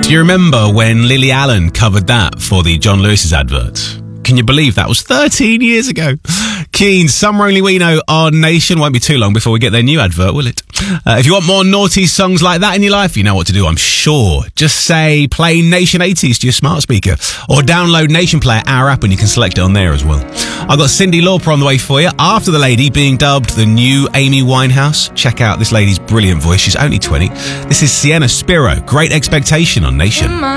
Do you remember when Lily Allen covered that for the John Lewis's advert? Can you believe that was 13 years ago? Keen, Summer Only We Know on Nation. Won't be too long before we get their new advert, will it? If you want more naughty songs like that in your life, you know what to do, I'm sure. Just say play Nation 80s to your smart speaker or download Nation Player, our app, and you can select it on there as well. I've got Cyndi Lauper on the way for you after the lady being dubbed the new Amy Winehouse. Check out this lady's brilliant voice. She's only 20. This is Sienna Spiro. Great Expectation on Nation.